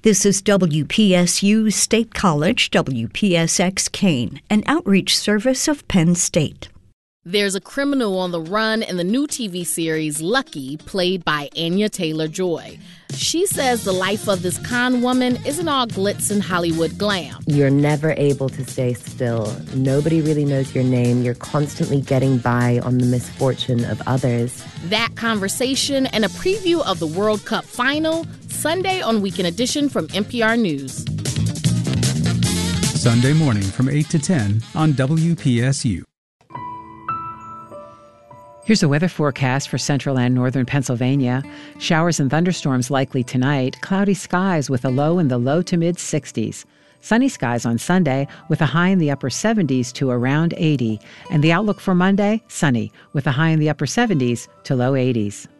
This is WPSU State College, WPSX Kane, an outreach service of Penn State. There's a criminal on the run in the new TV series Lucky, played by Anya Taylor-Joy. She says the life of this con woman isn't all glitz and Hollywood glam. You're never able to stay still. Nobody really knows your name. You're constantly getting by on the misfortune of others. That conversation and a preview of the World Cup final, Sunday on Weekend Edition from NPR News. Sunday morning from 8 to 10 on WPSU. Here's a weather forecast for central and northern Pennsylvania. Showers and thunderstorms likely tonight. Cloudy skies with a low in the low to mid 60s. Sunny skies on Sunday with a high in the upper 70s to around 80. And the outlook for Monday, sunny with a high in the upper 70s to low 80s.